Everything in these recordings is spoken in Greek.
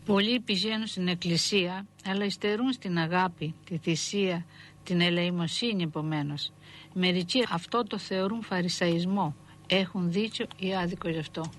Πολλοί πηγαίνουν στην εκκλησία, αλλά υστερούν στην αγάπη, τη θυσία, την ελεημοσύνη επομένως. Μερικοί αυτό το θεωρούν φαρισαϊσμό. Έχουν δίκιο ή άδικο γι' αυτό.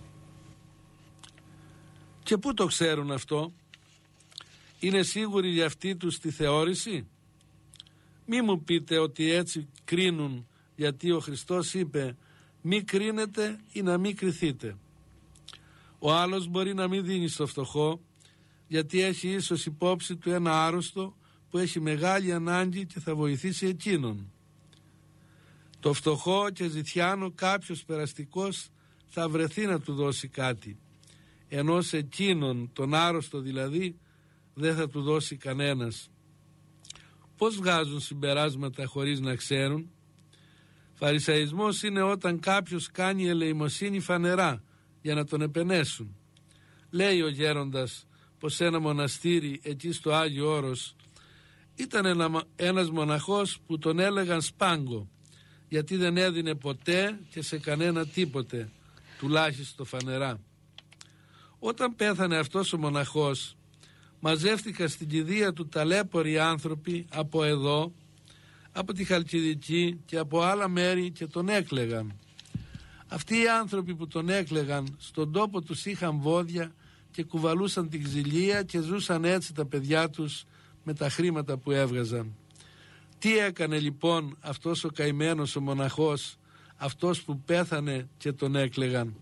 Και πού το ξέρουν αυτό? Είναι σίγουροι για αυτή τους τη θεώρηση? Μη μου πείτε ότι έτσι κρίνουν γιατί ο Χριστός είπε μη κρίνετε ή να μη κριθείτε. Ο άλλος μπορεί να μην δίνει στο φτωχό γιατί έχει ίσως υπόψη του ένα άρρωστο που έχει μεγάλη ανάγκη και θα βοηθήσει εκείνον. Το φτωχό και ζητιάνο κάποιος περαστικός θα βρεθεί να του δώσει κάτι, ενώ σε εκείνον τον άρρωστο δηλαδή δεν θα του δώσει κανένας. Πώς βγάζουν συμπεράσματα χωρίς να ξέρουν? Φαρισαϊσμός είναι όταν κάποιος κάνει ελεημοσύνη φανερά για να τον επενέσουν. Λέει ο γέροντας πως σε ένα μοναστήρι εκεί στο Άγιο Όρος ήταν ένας μοναχός που τον έλεγαν Σπάγκο, γιατί δεν έδινε ποτέ και σε κανένα τίποτε, τουλάχιστον φανερά. Όταν πέθανε αυτός ο μοναχός, μαζεύτηκαν στην κηδεία του ταλέποροι άνθρωποι από εδώ, από τη Χαλκιδική και από άλλα μέρη και τον έκλαιγαν. Αυτοί οι άνθρωποι που τον έκλαιγαν στον τόπο τους είχαν βόδια και κουβαλούσαν την ξυλία και ζούσαν έτσι τα παιδιά τους με τα χρήματα που έβγαζαν. Τι έκανε λοιπόν αυτός ο καημένος ο μοναχός, αυτός που πέθανε και τον έκλαιγαν?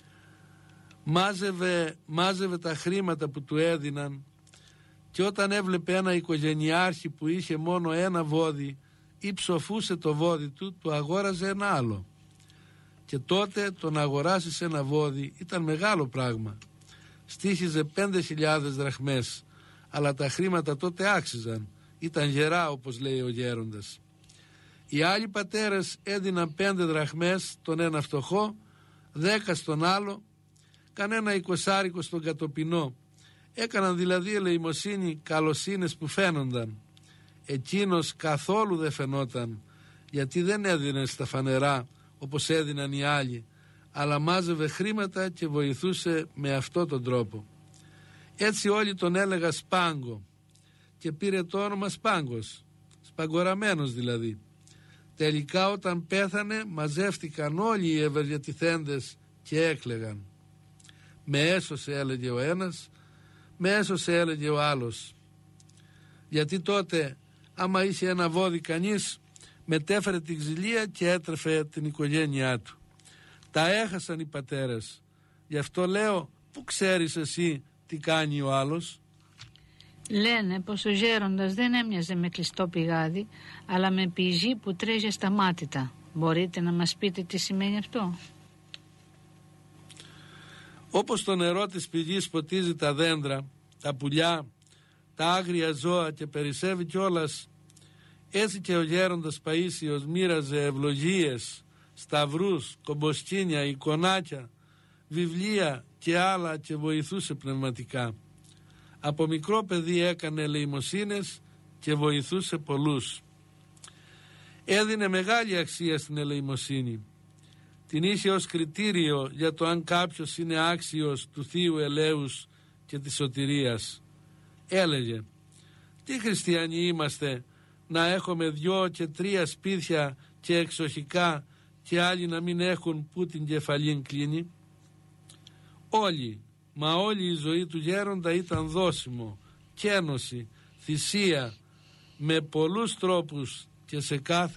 Μάζευε τα χρήματα που του έδιναν και όταν έβλεπε ένα οικογενειάρχη που είχε μόνο ένα βόδι ή ψοφούσε το βόδι του αγόραζε ένα άλλο. Και τότε τον αγοράσεις ένα βόδι ήταν μεγάλο πράγμα. Στοίχιζε 5.000 δραχμές, αλλά τα χρήματα τότε άξιζαν. Ήταν γερά όπως λέει ο γέροντας. Οι άλλοι πατέρες έδιναν 5 δραχμές τον ένα φτωχό, 10 στον άλλο, κανένα 20 στον κατοπινό. Έκαναν δηλαδή ελεημοσύνη, καλοσύνες που φαίνονταν. Εκείνος καθόλου δεν φαινόταν, γιατί δεν έδινε στα φανερά όπως έδιναν οι άλλοι, αλλά μάζευε χρήματα και βοηθούσε με αυτό τον τρόπο. Έτσι όλοι τον έλεγα Σπάγκο και πήρε το όνομα Σπάγκος, σπαγκοραμένος δηλαδή. Τελικά όταν πέθανε μαζεύτηκαν όλοι οι ευεργετηθέντες και έκλαιγαν. Με έσωσε έλεγε ο ένας, με έσωσε έλεγε ο άλλος. Γιατί τότε άμα είχε ένα βόδι κανείς μετέφερε την ξυλία και έτρεφε την οικογένειά του. Τα έχασαν οι πατέρες. Γι' αυτό λέω, πού ξέρεις εσύ τι κάνει ο άλλος? Λένε πως ο γέροντας δεν έμοιαζε με κλειστό πηγάδι, αλλά με πηγή που τρέχει ασταμάτητα. Μπορείτε να μας πείτε τι σημαίνει αυτό? Όπως το νερό της πηγής ποτίζει τα δέντρα, τα πουλιά, τα άγρια ζώα και περισσεύει κιόλας, έτσι και ο γέροντας Παΐσιος μοίραζε ευλογίες, σταυρούς, κομποσκίνια, εικονάκια, βιβλία και άλλα και βοηθούσε πνευματικά. Από μικρό παιδί έκανε ελεημοσύνες και βοηθούσε πολλούς. Έδινε μεγάλη αξία στην ελεημοσύνη. Την είχε ως κριτήριο για το αν κάποιος είναι άξιος του Θείου ελέους και της σωτηρίας. Έλεγε, τι χριστιανοί είμαστε να έχουμε 2 και 3 σπίτια και εξοχικά και άλλοι να μην έχουν που την κεφαλήν κλείνει? Όλοι, μα όλη η ζωή του γέροντα ήταν δώσιμο, κένωση, θυσία, με πολλούς τρόπους και σε κάθε